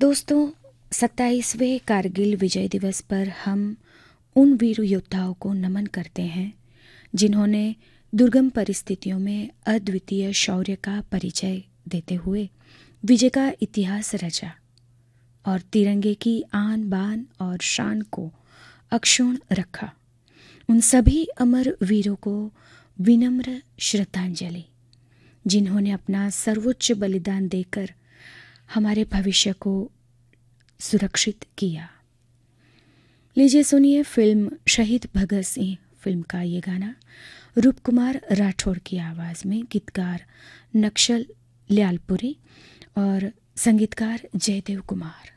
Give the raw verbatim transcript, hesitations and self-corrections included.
दोस्तों, सत्ताईसवें कारगिल विजय दिवस पर हम उन वीर योद्धाओं को नमन करते हैं जिन्होंने दुर्गम परिस्थितियों में अद्वितीय शौर्य का परिचय देते हुए विजय का इतिहास रचा और तिरंगे की आन बान और शान को अक्षुण्ण रखा। उन सभी अमर वीरों को विनम्र श्रद्धांजलि, जिन्होंने अपना सर्वोच्च बलिदान देकर हमारे भविष्य को सुरक्षित किया। लीजिए सुनिए फिल्म शहीद भगत सिंह फिल्म का ये गाना रूप कुमार राठौड़ की आवाज़ में, गीतकार नक्सल ल्यालपुरी और संगीतकार जयदेव कुमार।